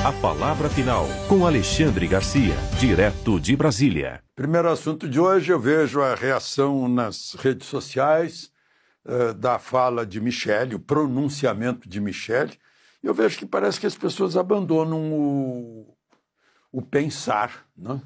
A palavra final, com Alexandre Garcia, direto de Brasília. Primeiro assunto de hoje, eu vejo a reação nas redes sociais da fala de Michele, o pronunciamento de Michele. Eu vejo que parece que as pessoas abandonam o pensar, né?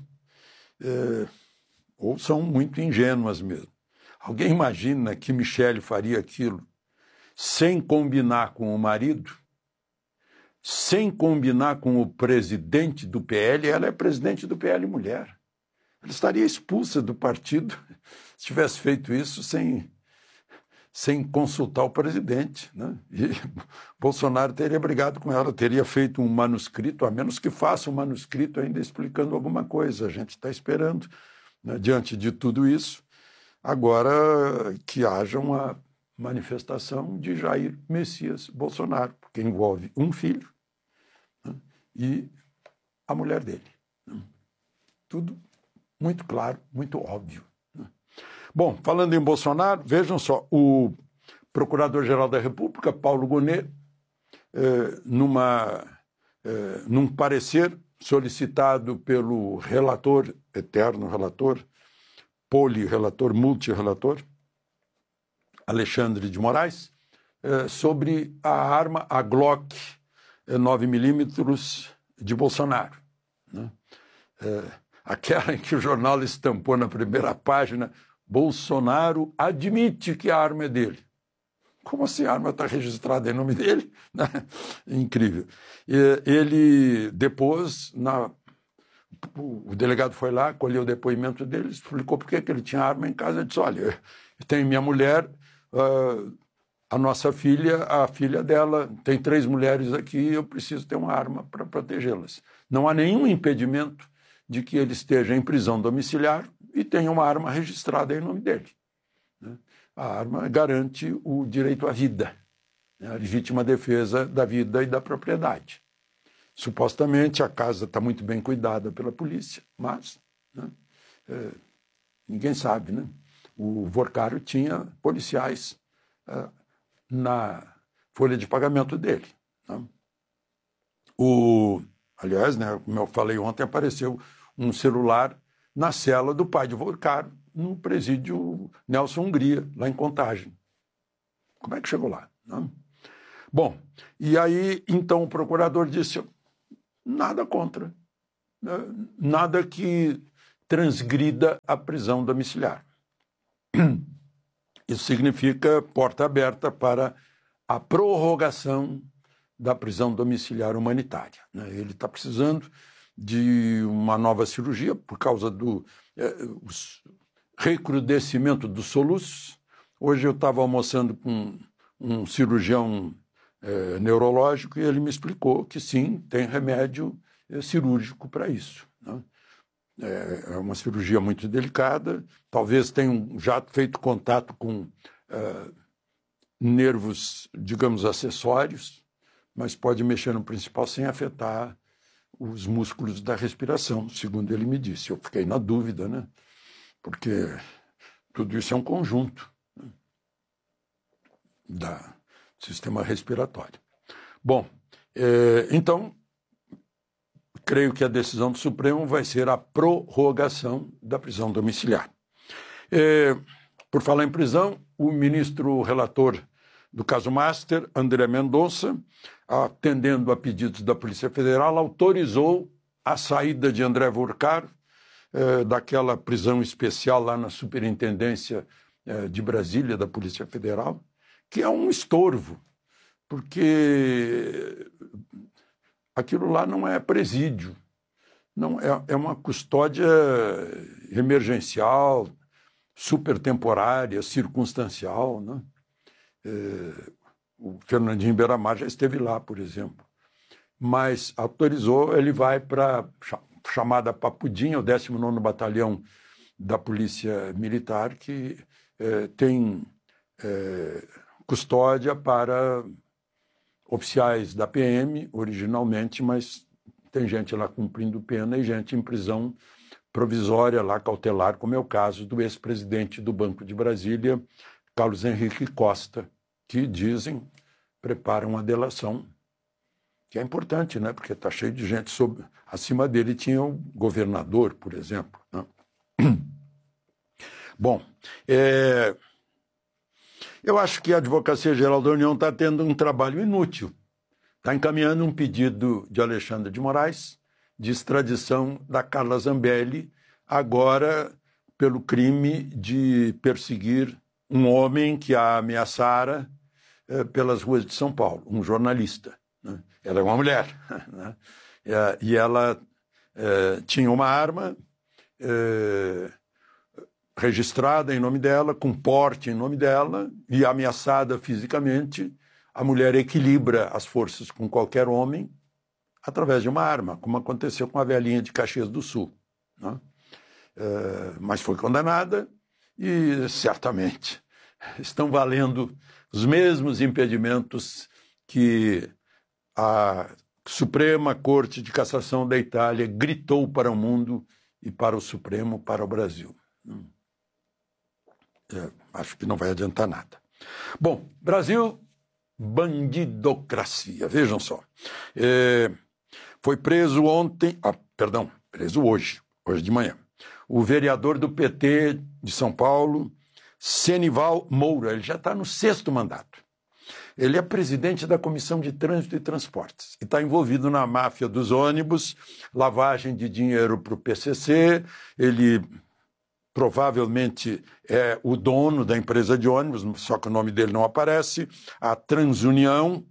Ou são muito ingênuas mesmo. Alguém imagina que Michele faria aquilo sem combinar com o marido? Sem combinar com o presidente do PL? Ela é presidente do PL mulher. Ela estaria expulsa do partido se tivesse feito isso sem consultar o presidente, né? E Bolsonaro teria brigado com ela, teria feito um manuscrito, a menos que faça um manuscrito ainda explicando alguma coisa. A gente está esperando, né, diante de tudo isso, agora que haja uma manifestação de Jair Messias Bolsonaro, porque envolve um filho, né, e a mulher dele. Né? Tudo muito claro, muito óbvio. Né? Bom, falando em Bolsonaro, vejam só, o Procurador-Geral da República, Paulo Gonet, num parecer solicitado pelo relator, eterno relator, polirrelator, multirrelator, Alexandre de Moraes, sobre a arma, a Glock 9mm de Bolsonaro, né? Aquela em que o jornal estampou na primeira página: Bolsonaro admite que a arma é dele. Como assim a arma está registrada em nome dele? Incrível. Ele depois, o delegado foi lá, colheu o depoimento dele, explicou por que ele tinha arma em casa. Ele disse: olha, tem minha mulher, a nossa filha, a filha dela, tem 3 mulheres aqui, eu preciso ter uma arma para protegê-las. Não há nenhum impedimento de que ele esteja em prisão domiciliar e tenha uma arma registrada em nome dele. A arma garante o direito à vida, a legítima defesa da vida e da propriedade. Supostamente a casa está muito bem cuidada pela polícia, mas ninguém sabe, né? O Vorcário tinha policiais na folha de pagamento dele. Né? Aliás, né, como eu falei ontem, apareceu um celular na cela do pai de Vorcário, no presídio Nelson Hungria, lá em Contagem. Como é que chegou lá? Não? Bom, e aí, então, o procurador disse: nada contra, nada que transgrida a prisão domiciliar. Isso significa porta aberta para a prorrogação da prisão domiciliar humanitária. Ele está precisando de uma nova cirurgia por causa do recrudescimento dos soluços. Hoje eu estava almoçando com um cirurgião neurológico e ele me explicou que sim, tem remédio cirúrgico para isso. Né? É uma cirurgia muito delicada, talvez tenham já feito contato com nervos, digamos, acessórios, mas pode mexer no principal sem afetar os músculos da respiração, segundo ele me disse. Eu fiquei na dúvida, né? Porque tudo isso é um conjunto, né, do sistema respiratório. Bom, então, creio que a decisão do Supremo vai ser a prorrogação da prisão domiciliar. Por falar em prisão, o ministro relator do caso Master, André Mendonça, atendendo a pedidos da Polícia Federal, autorizou a saída de André Vorcário daquela prisão especial lá na Superintendência de Brasília, da Polícia Federal, que é um estorvo, porque aquilo lá não é presídio, não é uma custódia emergencial, supertemporária, circunstancial, né? O Fernandinho Beiramar já esteve lá, por exemplo. Mas autorizou, ele vai para a chamada Papudinha, o 19º Batalhão da Polícia Militar, que tem custódia para oficiais da PM, originalmente, mas tem gente lá cumprindo pena e gente em prisão provisória, lá cautelar, como é o caso do ex-presidente do Banco de Brasília, Carlos Henrique Costa, que dizem, preparam a delação que é importante, né? Porque está cheio de gente acima dele tinha o governador, por exemplo, né? Bom, eu acho que a Advocacia Geral da União está tendo um trabalho inútil. Está encaminhando um pedido de Alexandre de Moraes de extradição da Carla Zambelli, agora pelo crime de perseguir um homem que a ameaçara pelas ruas de São Paulo, um jornalista, né? Ela é uma mulher, né? E ela tinha uma arma registrada em nome dela, com porte em nome dela, e ameaçada fisicamente. A mulher equilibra as forças com qualquer homem através de uma arma, como aconteceu com a velhinha de Caxias do Sul, né? Mas foi condenada e certamente estão valendo os mesmos impedimentos que a Suprema Corte de Cassação da Itália gritou para o mundo e para o Supremo, para o Brasil. Acho que não vai adiantar nada. Bom, Brasil, bandidocracia. Vejam só. Foi preso preso hoje de manhã, o vereador do PT de São Paulo, Senival Moura. Ele já está no 6º mandato. Ele é presidente da Comissão de Trânsito e Transportes e está envolvido na máfia dos ônibus, lavagem de dinheiro para o PCC. Ele provavelmente é o dono da empresa de ônibus, só que o nome dele não aparece. A Transunião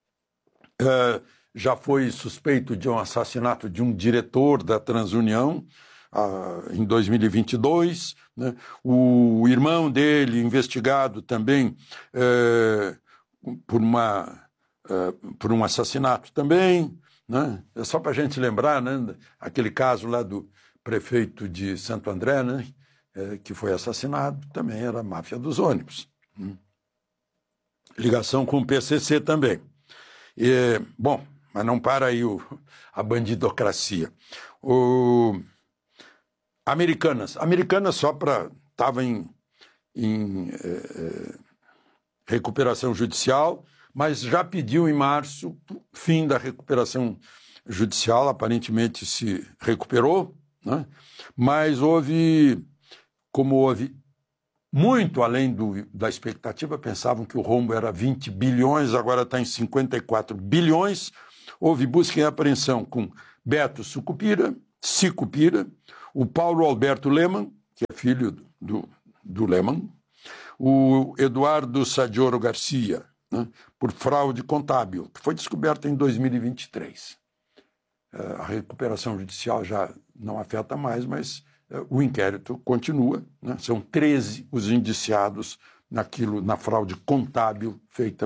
já foi suspeito de um assassinato de um diretor da Transunião em 2022, né? O irmão dele, investigado também por um assassinato também, né? É só para a gente lembrar, né? Aquele caso lá do prefeito de Santo André, né? Que foi assassinado, também era a máfia dos ônibus. Ligação com o PCC também. Bom, mas não para aí a bandidocracia. Americanas estava em recuperação judicial, mas já pediu em março fim da recuperação judicial, aparentemente se recuperou, né? Mas como houve muito além da expectativa, pensavam que o rombo era 20 bilhões, agora está em 54 bilhões. Houve busca e apreensão com Beto Sicupira, o Paulo Alberto Leman, que é filho do Leman, o Eduardo Sadioro Garcia, né, por fraude contábil, que foi descoberta em 2023. A recuperação judicial já não afeta mais, mas o inquérito continua, né? São 13 os indiciados na fraude contábil feita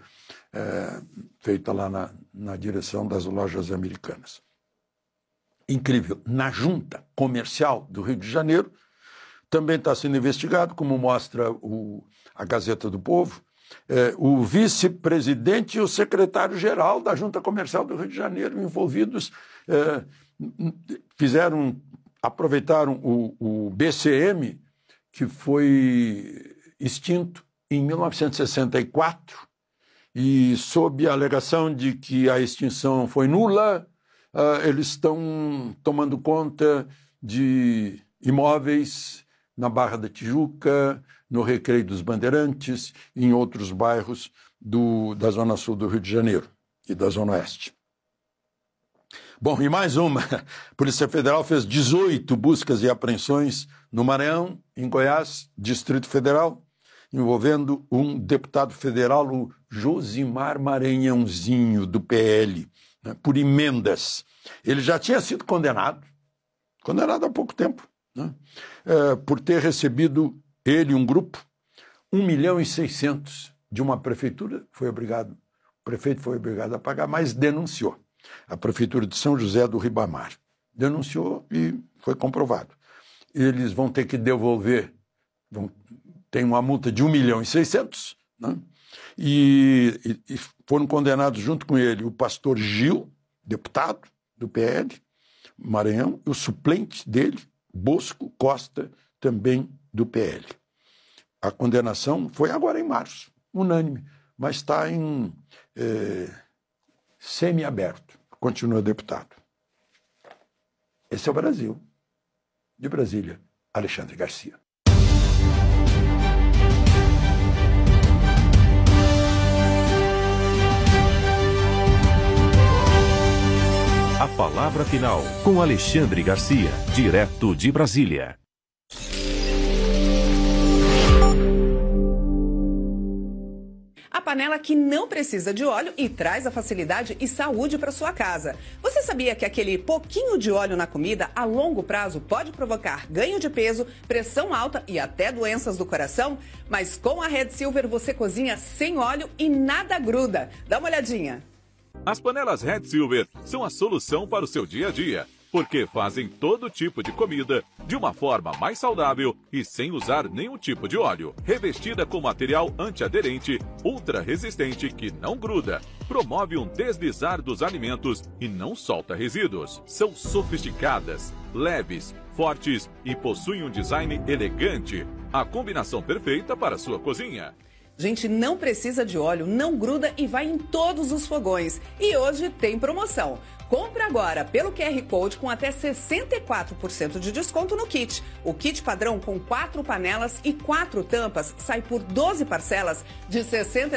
lá na direção das lojas Americanas. Incrível. Na Junta Comercial do Rio de Janeiro também está sendo investigado, como mostra a Gazeta do Povo, o vice-presidente e o secretário-geral da Junta Comercial do Rio de Janeiro envolvidos, aproveitaram o BCM, que foi extinto em 1964, e sob a alegação de que a extinção foi nula, eles estão tomando conta de imóveis na Barra da Tijuca, no Recreio dos Bandeirantes e em outros bairros da Zona Sul do Rio de Janeiro e da Zona Oeste. Bom, e mais uma. A Polícia Federal fez 18 buscas e apreensões no Maranhão, em Goiás, Distrito Federal, envolvendo um deputado federal, o Josimar Maranhãozinho, do PL, né, por emendas. Ele já tinha sido condenado há pouco tempo, né, por ter recebido, ele e um grupo, 1.600.000 de uma prefeitura, o prefeito foi obrigado a pagar, mas denunciou. A Prefeitura de São José do Ribamar denunciou e foi comprovado. Eles vão ter que devolver, tem uma multa de 1.600.000, né? E foram condenados junto com ele o pastor Gil, deputado do PL, Maranhão, e o suplente dele, Bosco Costa, também do PL. A condenação foi agora em março, unânime, mas está semiaberto. Continua deputado. Esse é o Brasil. De Brasília, Alexandre Garcia. A palavra final com Alexandre Garcia, direto de Brasília. A panela que não precisa de óleo e traz a facilidade e saúde para sua casa. Você sabia que aquele pouquinho de óleo na comida a longo prazo pode provocar ganho de peso, pressão alta e até doenças do coração? Mas com a Red Silver você cozinha sem óleo e nada gruda. Dá uma olhadinha. As panelas Red Silver são a solução para o seu dia a dia, porque fazem todo tipo de comida de uma forma mais saudável e sem usar nenhum tipo de óleo. Revestida com material antiaderente, ultra resistente que não gruda, promove um deslizar dos alimentos e não solta resíduos. São sofisticadas, leves, fortes e possuem um design elegante. A combinação perfeita para a sua cozinha. Gente, não precisa de óleo, não gruda e vai em todos os fogões. E hoje tem promoção. Compre agora pelo QR Code com até 64% de desconto no kit. O kit padrão com 4 panelas e 4 tampas sai por 12 parcelas de R$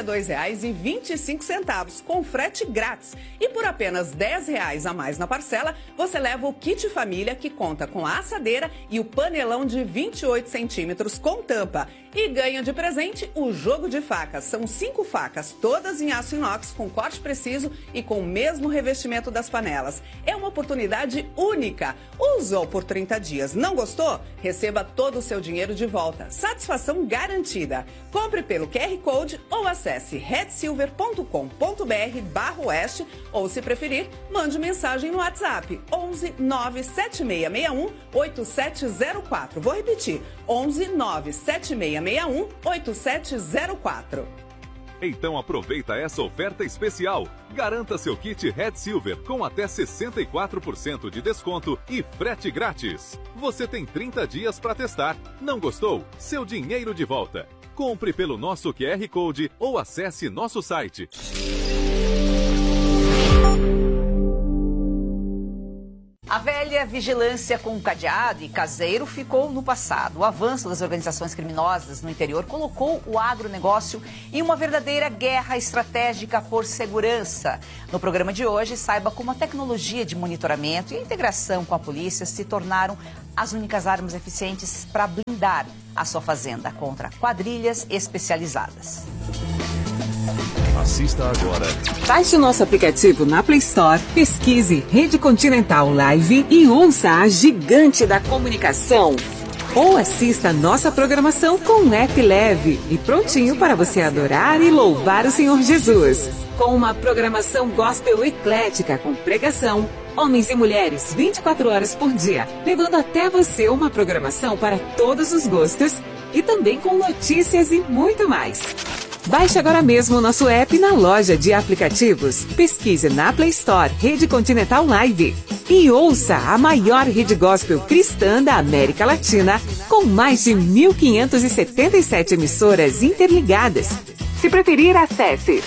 62,25 com frete grátis. E por apenas R$ 10 a mais na parcela, você leva o kit família que conta com a assadeira e o panelão de 28 centímetros com tampa. E ganha de presente o jogo de facas. São 5 facas, todas em aço inox com corte preciso e com o mesmo revestimento das panelas. É uma oportunidade única. Usou por 30 dias, não gostou? Receba todo o seu dinheiro de volta. Satisfação garantida. Compre pelo QR Code ou acesse redsilver.com.br/oeste ou, se preferir, mande mensagem no WhatsApp 11 97661 8704. Vou repetir, 11 97661 8704. Então aproveita essa oferta especial. Garanta seu kit Red Silver com até 64% de desconto e frete grátis. Você tem 30 dias para testar. Não gostou? Seu dinheiro de volta. Compre pelo nosso QR Code ou acesse nosso site. A velha vigilância com cadeado e caseiro ficou no passado. O avanço das organizações criminosas no interior colocou o agronegócio em uma verdadeira guerra estratégica por segurança. No programa de hoje, saiba como a tecnologia de monitoramento e a integração com a polícia se tornaram as únicas armas eficientes para blindar a sua fazenda contra quadrilhas especializadas. Assista agora. Baixe o nosso aplicativo na Play Store, pesquise Rede Continental Live e ouça a gigante da comunicação. Ou assista a nossa programação com um app leve e prontinho para você adorar e louvar o Senhor Jesus. Com uma programação gospel eclética com pregação, homens e mulheres 24 horas por dia, levando até você uma programação para todos os gostos e também com notícias e muito mais. Baixe agora mesmo o nosso app na loja de aplicativos. Pesquise na Play Store Rede Continental Live e ouça a maior rede gospel cristã da América Latina, com mais de 1.577 emissoras interligadas. Se preferir, acesse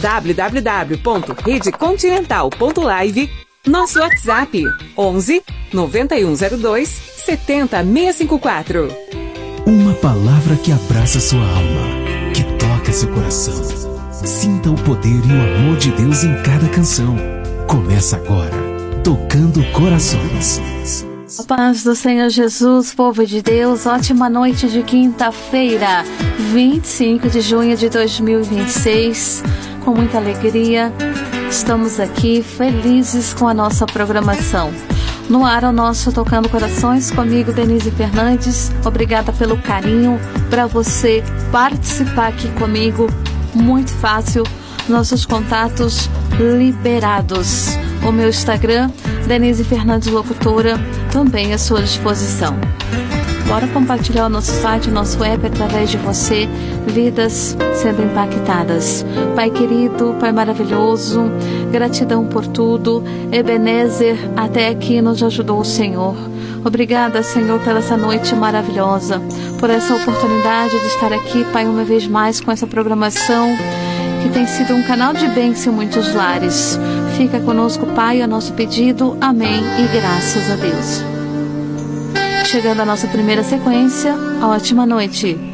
www.redecontinental.live, nosso WhatsApp 11 9102 70654. Uma palavra que abraça sua alma, que toca seu coração. Sinta o poder e o amor de Deus em cada canção. Começa agora, Tocando Corações. A paz do Senhor Jesus, povo de Deus, ótima noite de quinta-feira, 25 de junho de 2026. Com muita alegria, estamos aqui felizes com a nossa programação. No ar, o nosso Tocando Corações, comigo, Denise Fernandes. Obrigada pelo carinho, para você participar aqui comigo. Muito fácil, nossos contatos liberados. O meu Instagram, Denise Fernandes Locutora, também à sua disposição. Bora compartilhar o nosso site, o nosso app através de você, vidas sendo impactadas. Pai querido, Pai maravilhoso, gratidão por tudo. Ebenezer, até aqui nos ajudou o Senhor. Obrigada, Senhor, pela essa noite maravilhosa, por essa oportunidade de estar aqui, Pai, uma vez mais com essa programação que tem sido um canal de bênção em muitos lares. Fica conosco, Pai, é o nosso pedido. Amém e graças a Deus. Chegando à nossa primeira sequência, ótima noite.